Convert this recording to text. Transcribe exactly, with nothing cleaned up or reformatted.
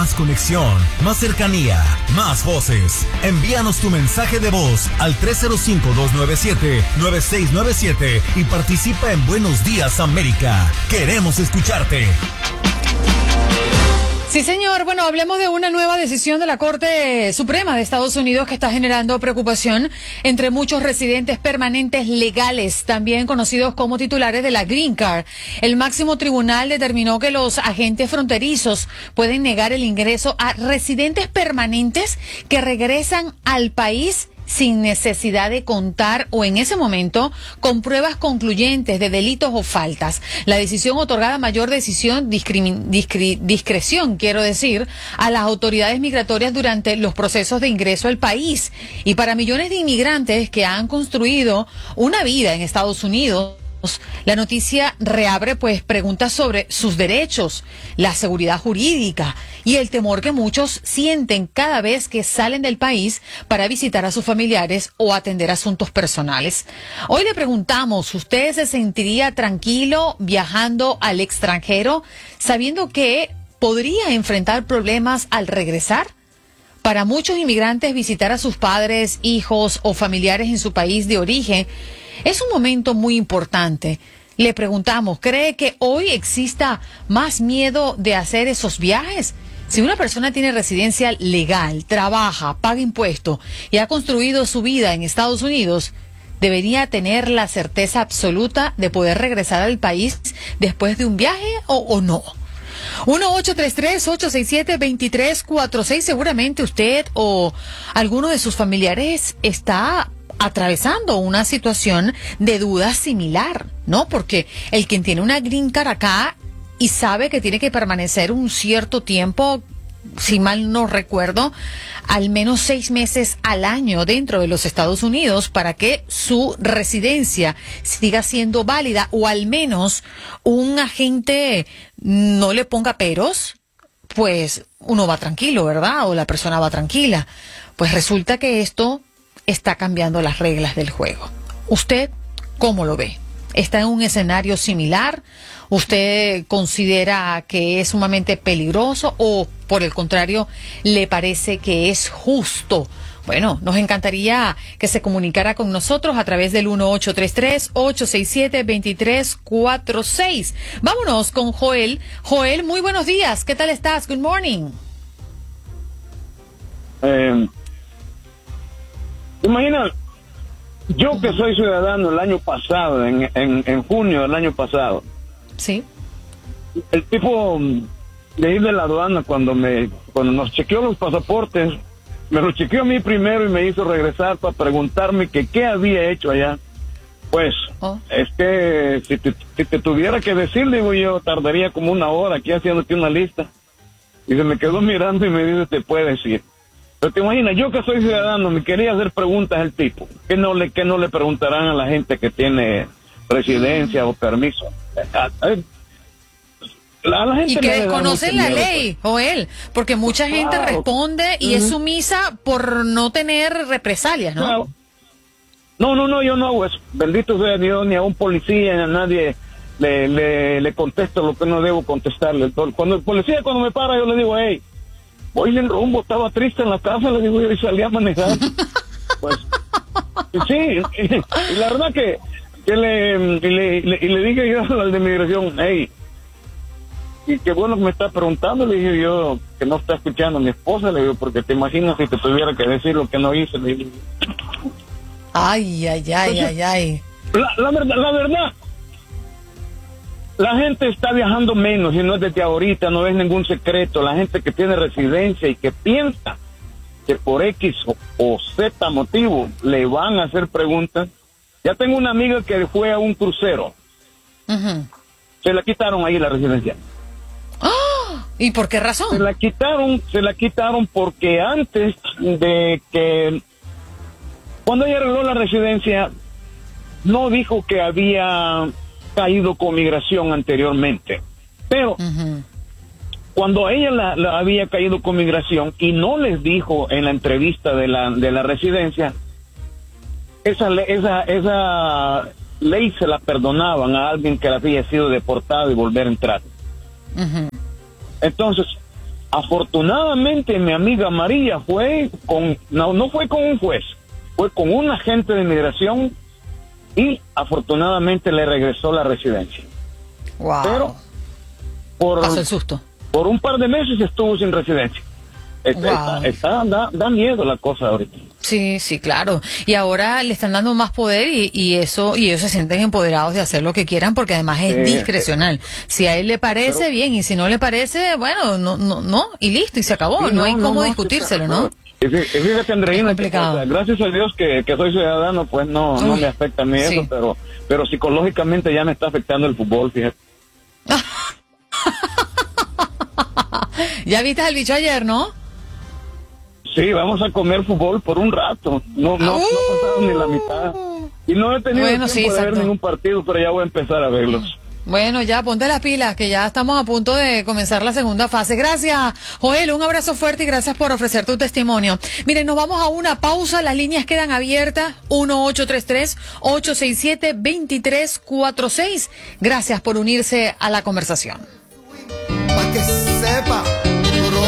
Más conexión, más cercanía, más voces. Envíanos tu mensaje de voz al tres cero cinco, dos nueve siete, nueve seis nueve siete y participa en Buenos Días América. Queremos escucharte. Sí, señor. Bueno, hablemos de una nueva decisión de la Corte Suprema de Estados Unidos que está generando preocupación entre muchos residentes permanentes legales, también conocidos como titulares de la Green Card. El máximo tribunal determinó que los agentes fronterizos pueden negar el ingreso a residentes permanentes que regresan al país sin necesidad de contar o en ese momento con pruebas concluyentes de delitos o faltas. La decisión otorgada mayor decisión, discri, discri, discreción, quiero decir, a las autoridades migratorias durante los procesos de ingreso al país. Y para millones de inmigrantes que han construido una vida en Estados Unidos, la noticia reabre pues preguntas sobre sus derechos, la seguridad jurídica y el temor que muchos sienten cada vez que salen del país para visitar a sus familiares o atender asuntos personales. Hoy le preguntamos, ¿usted se sentiría tranquilo viajando al extranjero sabiendo que podría enfrentar problemas al regresar? Para muchos inmigrantes, visitar a sus padres, hijos o familiares en su país de origen es un momento muy importante. Le preguntamos, ¿cree que hoy exista más miedo de hacer esos viajes? Si una persona tiene residencia legal, trabaja, paga impuestos y ha construido su vida en Estados Unidos, ¿debería tener la certeza absoluta de poder regresar al país después de un viaje o, o no? uno ocho tres tres, ocho seis siete, dos tres cuatro seis. Seguramente usted o alguno de sus familiares está atravesando una situación de duda similar, ¿no? Porque el quien tiene una green card acá y sabe que tiene que permanecer un cierto tiempo, si mal no recuerdo, al menos seis meses al año dentro de los Estados Unidos para que su residencia siga siendo válida o al menos un agente no le ponga peros, pues uno va tranquilo, ¿verdad? O la persona va tranquila. Pues resulta que esto está cambiando las reglas del juego. ¿Usted cómo lo ve? ¿Está en un escenario similar? ¿Usted considera que es sumamente peligroso o, por el contrario, le parece que es justo? Bueno, nos encantaría que se comunicara con nosotros a través del uno ocho tres tres, ocho seis siete, dos tres cuatro seis. Vámonos con Joel. Joel, muy buenos días. ¿Qué tal estás? Good morning. Eh, Imagina, yo que soy ciudadano el año pasado, en, en, en junio del año pasado. Sí. El tipo de ir de la aduana cuando me cuando nos chequeó los pasaportes, me lo chequeó a mí primero y me hizo regresar para preguntarme que qué había hecho allá. Pues, oh. es que si te, si te tuviera que decir, digo yo, tardaría como una hora aquí haciéndote una lista. Y se me quedó mirando y me dice, te puede decir. Pero te imaginas, yo que soy ciudadano, me quería hacer preguntas el tipo. ¿Qué no le, qué no le preguntarán a la gente que tiene residencia o permiso? A, a, a la gente y que desconocen la ley, Joel, porque mucha gente claro. responde y uh-huh. es sumisa por no tener represalias, ¿no? Claro. No, no, no, yo no hago eso. Bendito sea Dios, ni a un policía, ni a nadie le, le, le contesto lo que no debo contestarle. Cuando el policía, cuando me para, yo le digo, hey, voy en rumbo, estaba triste en la casa, le digo, y salí a manejar. Pues, sí, y, y la verdad que, que le, y le, le, y le dije yo al de migración, hey, y qué bueno que me está preguntando, le dije yo, que no está escuchando a mi esposa, le digo, porque te imaginas si te tuviera que decir lo que no hice, le digo. Ay, ay, ay, Entonces, ay, ay. La, la verdad, la verdad, la gente está viajando menos y no es desde ahorita, no es ningún secreto. La gente que tiene residencia y que piensa que por X o, o Z motivo le van a hacer preguntas. Ya tengo una amiga que fue a un crucero. Uh-huh. Se la quitaron ahí la residencia. ¡Oh! ¿Y por qué razón? Se la quitaron, se la quitaron porque antes de que, cuando ella arregló la residencia, no dijo que había caído con migración anteriormente, pero uh-huh. cuando ella la, la había caído con migración y no les dijo en la entrevista de la de la residencia, esa esa esa ley se la perdonaban a alguien que había sido deportado y volver a entrar. Uh-huh. Entonces Afortunadamente mi amiga María fue con, no, no fue con un juez, fue con un agente de inmigración y afortunadamente le regresó la residencia. Wow. Pero por, pasó el susto. Por un par de meses estuvo sin residencia. Está, Wow. está, está- da, da miedo la cosa ahorita. Sí, sí, claro. Y ahora le están dando más poder y, y eso y ellos se sienten empoderados de hacer lo que quieran porque además es Sí. discrecional. Si a él le parece, Pero- bien, y si no le parece, bueno, no, no, no, y listo, y se acabó. Sí, no, hay cómo sí, discutírselo, claro. ¿no? Y fí- y fíjate, Andreina, Es complicado. que, o sea, gracias a Dios que, que soy ciudadano, pues no, no Uy, me afecta a mí sí. eso, pero, pero psicológicamente ya me está afectando el fútbol, fíjate. Ya viste al bicho ayer, ¿no? Sí, vamos a comer fútbol por un rato. No, no, no Uh. pasaron ni la mitad. Y no he tenido Bueno, tiempo sí, de ver exacto. ningún partido, pero ya voy a empezar a verlos. Bueno, ya ponte las pilas, que ya estamos a punto de comenzar la segunda fase. Gracias, Joel, un abrazo fuerte y gracias por ofrecer tu testimonio. Miren, nos vamos a una pausa, las líneas quedan abiertas, uno ocho tres tres, ocho seis siete, dos tres cuatro seis. Gracias por unirse a la conversación.